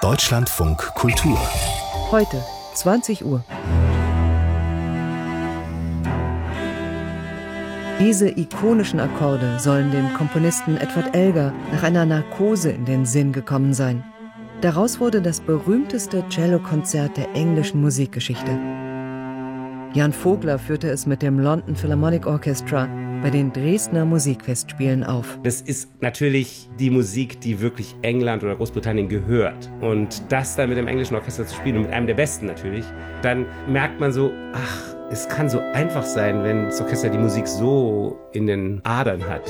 Deutschlandfunk Kultur. Heute, 20 Uhr. Diese ikonischen Akkorde sollen dem Komponisten Edward Elgar nach einer Narkose in den Sinn gekommen sein. Daraus wurde das berühmteste Cellokonzert der englischen Musikgeschichte. Jan Vogler führte es mit dem London Philharmonic Orchestra bei den Dresdner Musikfestspielen auf. Das ist natürlich die Musik, die wirklich England oder Großbritannien gehört. Und das dann mit dem englischen Orchester zu spielen und mit einem der Besten natürlich, dann merkt man so, ach, es kann so einfach sein, wenn das Orchester die Musik so in den Adern hat.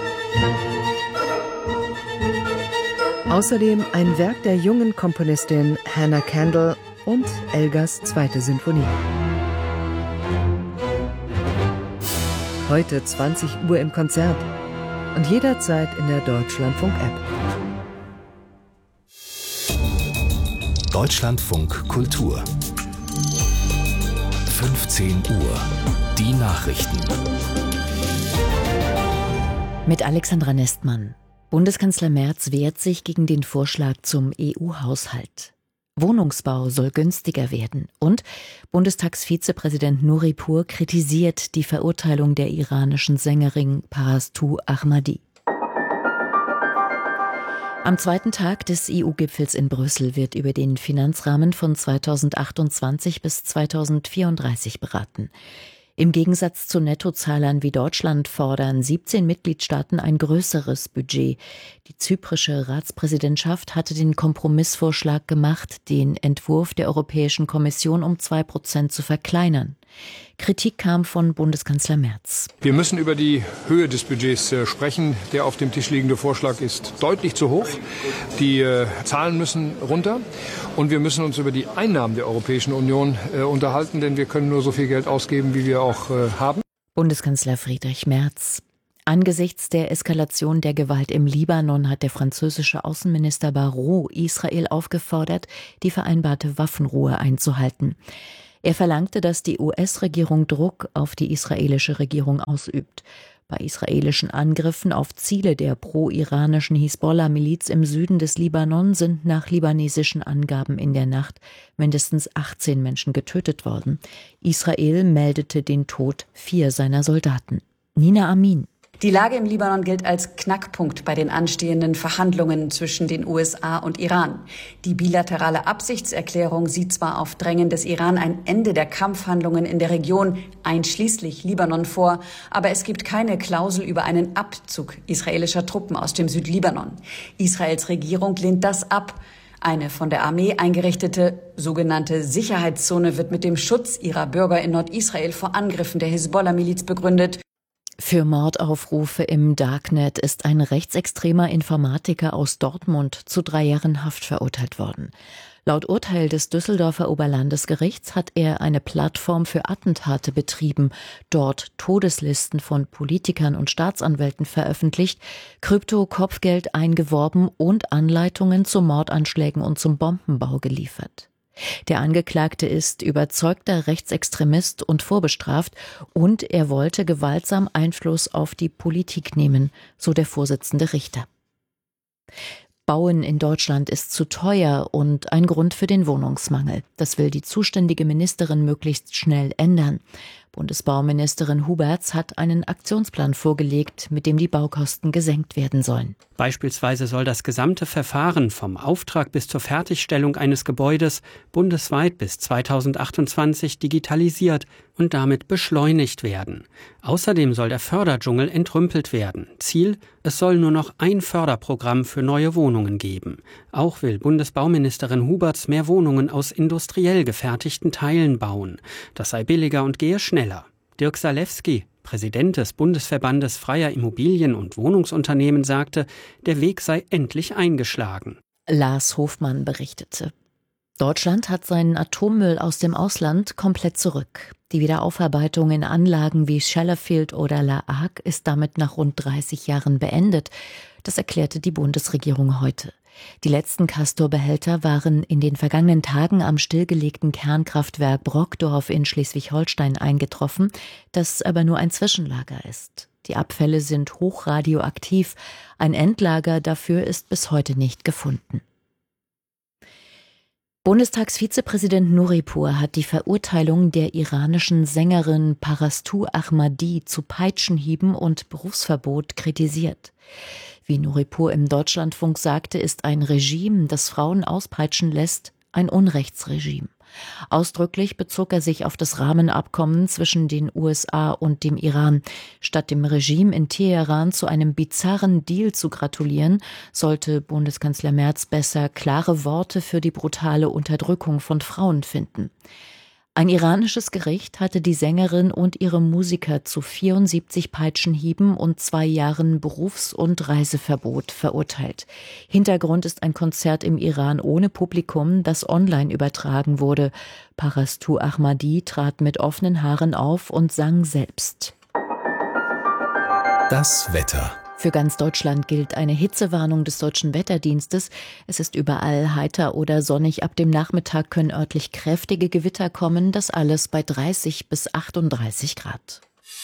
Außerdem ein Werk der jungen Komponistin Hannah Kendall und Elgars zweite Sinfonie. Heute 20 Uhr im Konzert und jederzeit in der Deutschlandfunk-App. Deutschlandfunk Kultur. 15 Uhr. Die Nachrichten. Mit Alexandra Nestmann. Bundeskanzler Merz wehrt sich gegen den Vorschlag zum EU-Haushalt. Wohnungsbau soll günstiger werden und Bundestagsvizepräsident Nuripur kritisiert die Verurteilung der iranischen Sängerin Parastu Ahmadi. Am zweiten Tag des EU-Gipfels in Brüssel wird über den Finanzrahmen von 2028 bis 2034 beraten. Im Gegensatz zu Nettozahlern wie Deutschland fordern 17 Mitgliedstaaten ein größeres Budget. Die zyprische Ratspräsidentschaft hatte den Kompromissvorschlag gemacht, den Entwurf der Europäischen Kommission um 2% zu verkleinern. Kritik kam von Bundeskanzler Merz. Wir müssen über die Höhe des Budgets sprechen. Der auf dem Tisch liegende Vorschlag ist deutlich zu hoch. Die Zahlen müssen runter. Und wir müssen uns über die Einnahmen der Europäischen Union unterhalten, denn wir können nur so viel Geld ausgeben, wie wir auch haben. Bundeskanzler Friedrich Merz. Angesichts der Eskalation der Gewalt im Libanon hat der französische Außenminister Barrot Israel aufgefordert, die vereinbarte Waffenruhe einzuhalten. Er verlangte, dass die US-Regierung Druck auf die israelische Regierung ausübt. Bei israelischen Angriffen auf Ziele der pro-iranischen Hisbollah-Miliz im Süden des Libanon sind nach libanesischen Angaben in der Nacht mindestens 18 Menschen getötet worden. Israel meldete den Tod 4 seiner Soldaten. Nina Amin. Die Lage im Libanon gilt als Knackpunkt bei den anstehenden Verhandlungen zwischen den USA und Iran. Die bilaterale Absichtserklärung sieht zwar auf Drängen des Iran ein Ende der Kampfhandlungen in der Region, einschließlich Libanon, vor, aber es gibt keine Klausel über einen Abzug israelischer Truppen aus dem Südlibanon. Israels Regierung lehnt das ab. Eine von der Armee eingerichtete sogenannte Sicherheitszone wird mit dem Schutz ihrer Bürger in Nordisrael vor Angriffen der Hisbollah-Miliz begründet. Für Mordaufrufe im Darknet ist ein rechtsextremer Informatiker aus Dortmund zu 3 Jahren Haft verurteilt worden. Laut Urteil des Düsseldorfer Oberlandesgerichts hat er eine Plattform für Attentate betrieben, dort Todeslisten von Politikern und Staatsanwälten veröffentlicht, Krypto-Kopfgeld eingeworben und Anleitungen zu Mordanschlägen und zum Bombenbau geliefert. Der Angeklagte ist überzeugter Rechtsextremist und vorbestraft und er wollte gewaltsam Einfluss auf die Politik nehmen, so der Vorsitzende Richter. Bauen in Deutschland ist zu teuer und ein Grund für den Wohnungsmangel. Das will die zuständige Ministerin möglichst schnell ändern. Bundesbauministerin Huberts hat einen Aktionsplan vorgelegt, mit dem die Baukosten gesenkt werden sollen. Beispielsweise soll das gesamte Verfahren vom Auftrag bis zur Fertigstellung eines Gebäudes bundesweit bis 2028 digitalisiert und damit beschleunigt werden. Außerdem soll der Förderdschungel entrümpelt werden. Ziel: es soll nur noch ein Förderprogramm für neue Wohnungen geben. Auch will Bundesbauministerin Huberts mehr Wohnungen aus industriell gefertigten Teilen bauen. Das sei billiger und gehe schneller. Dirk Salewski, Präsident des Bundesverbandes freier Immobilien- und Wohnungsunternehmen, sagte, der Weg sei endlich eingeschlagen. Lars Hofmann berichtete. Deutschland hat seinen Atommüll aus dem Ausland komplett zurück. Die Wiederaufarbeitung in Anlagen wie Sellafield oder La Hague ist damit nach rund 30 Jahren beendet. Das erklärte die Bundesregierung heute. Die letzten Castor-Behälter waren in den vergangenen Tagen am stillgelegten Kernkraftwerk Brockdorf in Schleswig-Holstein eingetroffen, das aber nur ein Zwischenlager ist. Die Abfälle sind hochradioaktiv. Ein Endlager dafür ist bis heute nicht gefunden. Bundestagsvizepräsident Nuripur hat die Verurteilung der iranischen Sängerin Parastu Ahmadi zu Peitschenhieben und Berufsverbot kritisiert. Wie Nuripur im Deutschlandfunk sagte, ist ein Regime, das Frauen auspeitschen lässt, ein Unrechtsregime. Ausdrücklich bezog er sich auf das Rahmenabkommen zwischen den USA und dem Iran. Statt dem Regime in Teheran zu einem bizarren Deal zu gratulieren, sollte Bundeskanzler Merz besser klare Worte für die brutale Unterdrückung von Frauen finden. Ein iranisches Gericht hatte die Sängerin und ihre Musiker zu 74 Peitschenhieben und 2 Jahren Berufs- und Reiseverbot verurteilt. Hintergrund ist ein Konzert im Iran ohne Publikum, das online übertragen wurde. Parastu Ahmadi trat mit offenen Haaren auf und sang selbst. Das Wetter. Für ganz Deutschland gilt eine Hitzewarnung des Deutschen Wetterdienstes. Es ist überall heiter oder sonnig. Ab dem Nachmittag können örtlich kräftige Gewitter kommen. Das alles bei 30 bis 38 Grad.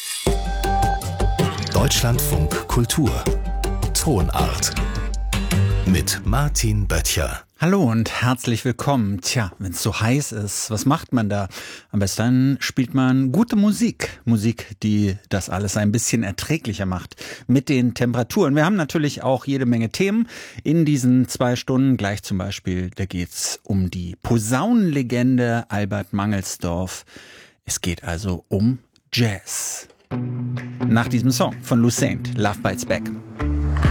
Deutschlandfunk Kultur. Tonart. Mit Martin Böttcher. Hallo und herzlich willkommen. Tja, wenn es so heiß ist, was macht man da? Am besten spielt man gute Musik. Musik, die das alles ein bisschen erträglicher macht mit den Temperaturen. Wir haben natürlich auch jede Menge Themen in diesen 2 Stunden. Gleich zum Beispiel, da geht's um die Posaunenlegende Albert Mangelsdorf. Es geht also um Jazz. Nach diesem Song von Lou Saint, Love Bites Back.